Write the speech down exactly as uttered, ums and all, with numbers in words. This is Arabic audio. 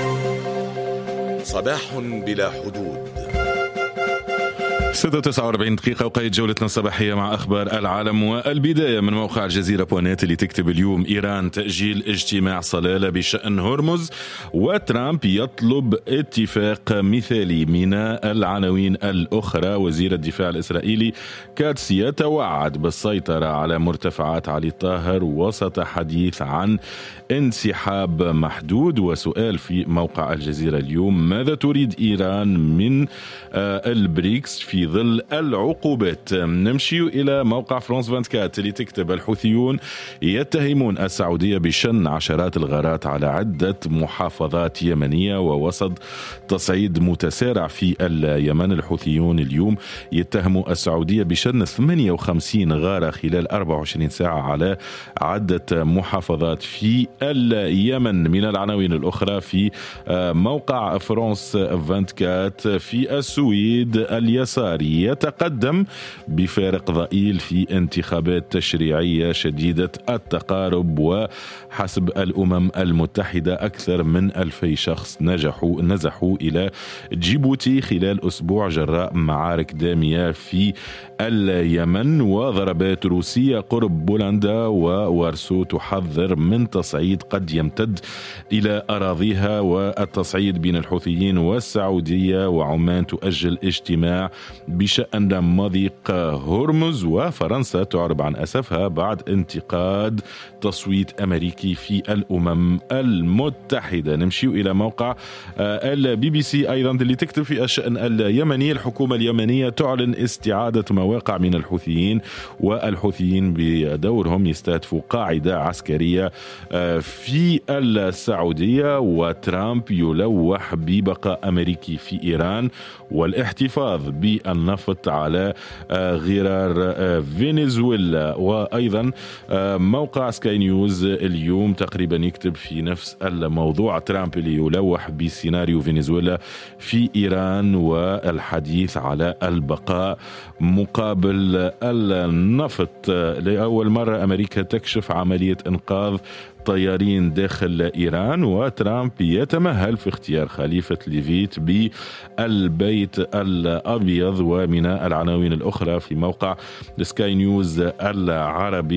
صباح بلا حدود. ستة وتسعة وأربعين دقيقة وقيد جولتنا الصباحية مع أخبار العالم، والبداية من موقع الجزيرة بوانات اللي تكتب اليوم: إيران تأجيل اجتماع صلالة بشأن هرمز، وترامب يطلب اتفاق مثالي. من العناوين الأخرى: وزير الدفاع الإسرائيلي كاتس يتوعد بالسيطرة على مرتفعات علي الطاهر وسط حديث عن انسحاب محدود. وسؤال في موقع الجزيرة اليوم: ماذا تريد إيران من البريكس في ظل العقوبات؟ نمشي إلى موقع فرانس أربعة وعشرين اللي تكتب: الحوثيون يتهمون السعودية بشن عشرات الغارات على عدة محافظات يمنية. ووسط تصعيد متسارع في اليمن، الحوثيون اليوم يتهموا السعودية بشن ثمانية وخمسين غارة خلال أربع وعشرين ساعة على عدة محافظات في اليمن. من العناوين الأخرى في موقع فرانس أربعة وعشرين: في السويد اليساري يتقدم بفارق ضئيل في انتخابات تشريعية شديدة التقارب. وحسب الأمم المتحدة أكثر من ألفي شخص نجحوا نزحوا إلى جيبوتي خلال أسبوع جراء معارك دامية في اليمن. وضربات روسية قرب بولندا ووارسو تحذر من تصعيد قد يمتد إلى أراضيها. والتصعيد بين الحوثيين والسعودية وعمان تؤجل اجتماع بشأن مضيق هرمز. وفرنسا تعرب عن أسفها بعد انتقاد تصويت أمريكي في الأمم المتحدة. نمشي إلى موقع البي بي سي أيضا اللي تكتب في الشأن اليمني: الحكومة اليمنية تعلن استعادة مواقع من الحوثيين، والحوثيين بدورهم يستهدفوا قاعدة عسكرية في السعودية. وترامب يلوح ببقاء أمريكي في إيران والاحتفاظ بالنفط على غرار فنزويلا. وأيضا موقع سكاي نيوز اليوم تقريبا يكتب في نفس الموضوع: ترامب اللي يلوح بسيناريو فنزويلا في إيران والحديث على البقاء مقابل النفط. لأول مرة أمريكا تكشف عملية إنقاذ طيارين داخل إيران. وترامب يتمهل في اختيار خليفة ليفيت بالبيت الأبيض. ومن العناوين الأخرى في موقع سكاي نيوز العربي: